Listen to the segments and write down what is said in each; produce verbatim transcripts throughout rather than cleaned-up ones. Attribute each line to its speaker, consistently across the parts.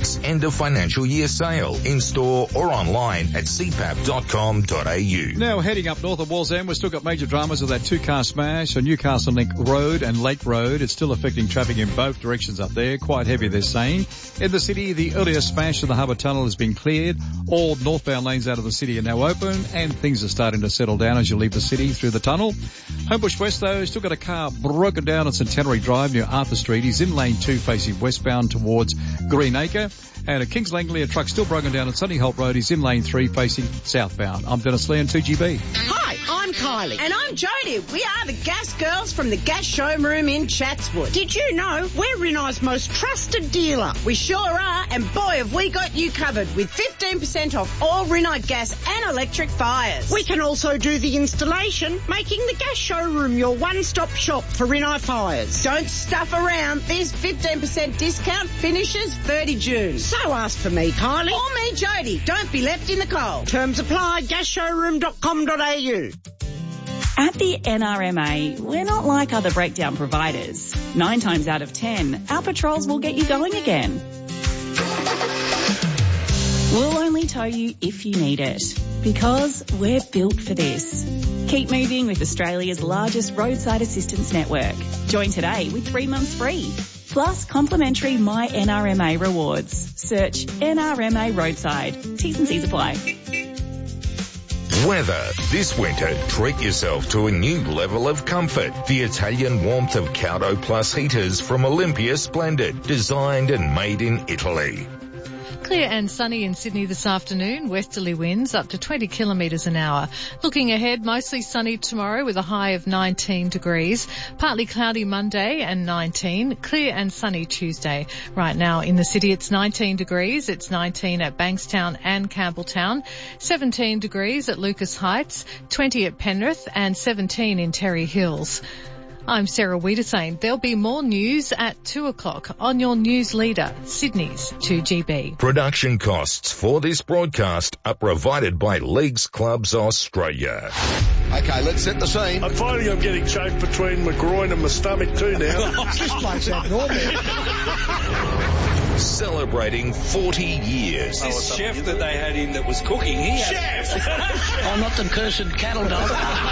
Speaker 1: Max end of financial year sale in store or online at c p a p dot com dot a u.
Speaker 2: Now heading up north of Wallsend, we've still got major dramas with that two-car smash on Newcastle Link Road and Lake Road. It's still affecting traffic in both directions up there. Quite heavy, they're saying. In the city, the earlier smash of the Harbour Tunnel has been cleared. All northbound lanes out of the city are now open, and things are starting to settle down as you leave the city through the tunnel. Homebush West, though, still got a car broken down on Centenary Drive near Arthur Street. He's in lane two facing westbound towards Greenacre. And at Kings Langley, a truck still broken down on Sunny Holt Road. He's in lane three facing southbound. I'm Dennis Lee on two G B.
Speaker 3: Hi, I'm Kylie. And I'm Jodie. We are the Gas Girls from the Gas Showroom in Chatswood. Did you know we're Rinnai's most trusted dealer? We sure are, and boy have we got you covered with fifteen percent off all Rinnai gas and electric fires. We can also do the installation, making the Gas Showroom your one-stop shop for Rinnai fires. Don't stuff around. This fifteen percent discount finishes thirty June. So ask for me, Kylie. Or me, Jodie. Don't be left in the cold. Terms apply. gas showroom dot com dot a u.
Speaker 4: At the N R M A, we're not like other breakdown providers. Nine times out of ten, our patrols will get you going again. We'll only tow you if you need it, because we're built for this. Keep moving with Australia's largest roadside assistance network. Join today with three months free. Plus complimentary My N R M A rewards. Search N R M A Roadside. T's and C's apply.
Speaker 1: Weather. This winter, treat yourself to a new level of comfort. The Italian warmth of Caudo Plus heaters from Olympia Splendid. Designed and made in Italy.
Speaker 5: Clear and sunny in Sydney this afternoon. Westerly winds up to twenty kilometres an hour. Looking ahead, mostly sunny tomorrow with a high of nineteen degrees. Partly cloudy Monday and nineteen. Clear and sunny Tuesday. Right now in the city it's nineteen degrees. It's nineteen at Bankstown and Campbelltown. seventeen degrees at Lucas Heights. twenty at Penrith and seventeen in Terry Hills. I'm Sarah Wiedersane. There'll be more news at two o'clock on your news leader, Sydney's two G B.
Speaker 1: Production costs for this broadcast are provided by Leagues Clubs Australia.
Speaker 6: Okay, let's set the scene.
Speaker 7: I'm finding I'm getting choked between my groin and my stomach too now.
Speaker 6: This place abnormal.
Speaker 1: Celebrating forty years.
Speaker 8: This chef that they had in that was cooking, he had...
Speaker 9: Chef! I'm not the cursed cattle dog.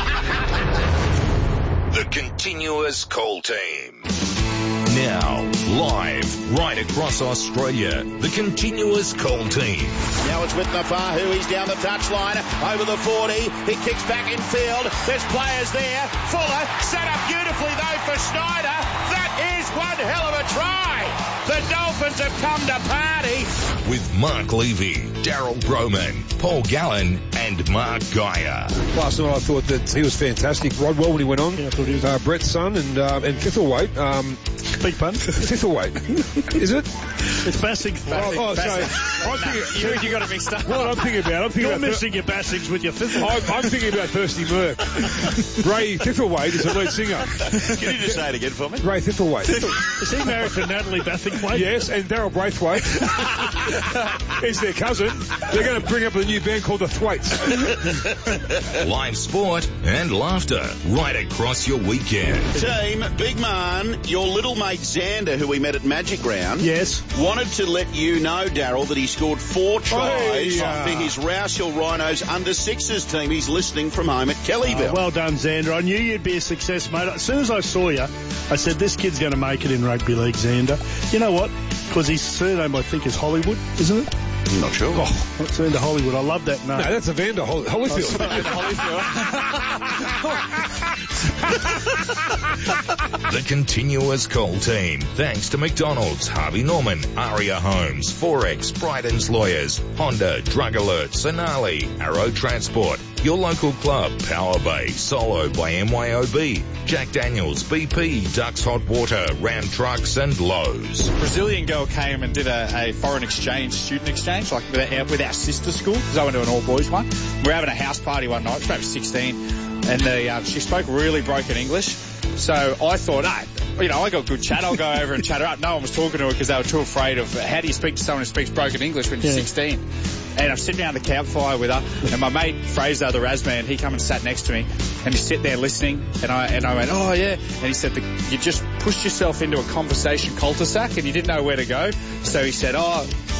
Speaker 1: The Continuous Coal Team. Now, live, right across Australia, the Continuous Coal Team.
Speaker 10: Now it's with Nafahu, he's down the touchline, over the forty, he kicks back in field, there's players there, Fuller, set up beautifully though for Schneider, that is one hell of a try! The Dolphins have come to party.
Speaker 1: With Mark Levy, Daryl Broman, Paul Gallen and Mark Geyer.
Speaker 11: Last night I thought that he was fantastic. Rod well when he went on.
Speaker 7: Yeah, I thought he was.
Speaker 11: Uh, Brett's son and uh, and Fithaway. Um,
Speaker 7: Big pun.
Speaker 11: Fithaway. Is it?
Speaker 7: It's Bassig.
Speaker 11: Oh, oh sorry. I'm thinking,
Speaker 7: you, you got it mixed up.
Speaker 11: What I'm thinking about, I'm thinking
Speaker 7: You're
Speaker 11: about
Speaker 7: mixing your Bassigs with your Fithaway.
Speaker 11: I'm, I'm thinking about Thirsty Merc. Ray Fithaway is the lead singer.
Speaker 10: Can you just say it again for me?
Speaker 11: Ray Fithaway.
Speaker 7: Is he married to Natalie Bathingthwaite?
Speaker 11: Yes, and Daryl Braithwaite is their cousin. They're going to bring up a new band called the Thwaites.
Speaker 1: Live sport and laughter right across your weekend.
Speaker 10: Team, Big Man, your little mate Xander, who we met at Magic Round,
Speaker 7: yes,
Speaker 10: wanted to let you know, Daryl, that he scored four tries
Speaker 11: hey, uh...
Speaker 10: for his Rouse Hill Rhinos under sixes team. He's listening from home at Kellyville.
Speaker 7: Oh, well done, Xander. I knew you'd be a success, mate. As soon as I saw you, I said, this kid's going to make it in rugby league, Xander. You know what? Because his surname, I think, is Hollywood, isn't it?
Speaker 10: I'm not sure.
Speaker 7: Oh, that's Evander Hollywood. I love that name.
Speaker 11: No, that's Evander Hol- Holyfield.
Speaker 1: The Continuous Coal Team. Thanks to McDonald's, Harvey Norman, Aria Homes, Forex, Bryden's Lawyers, Honda, Drug Alert, Sonali, Arrow Transport, your local club, Power Bay, Solo by M Y O B, Jack Daniels, B P, Ducks Hot Water, Ram Trucks and Lowe's.
Speaker 12: Brazilian girl came and did a, a foreign exchange, student exchange, like with our, with our sister school, because I went to an all-boys one. We were having a house party one night, she was sixteen, and the, um, she spoke really broken English. So I thought, ah, you know, I got good chat, I'll go over and chat her up. No one was talking to her because they were too afraid of how do you speak to someone who speaks broken English when you're yeah. sixteen. And I'm sitting around the campfire with her, and my mate Fraser, the Razman, he come and sat next to me, and he's sitting there listening, and I and I went, oh yeah, and he said, you just pushed yourself into a conversation cul-de-sac, and you didn't know where to go. So he said, oh,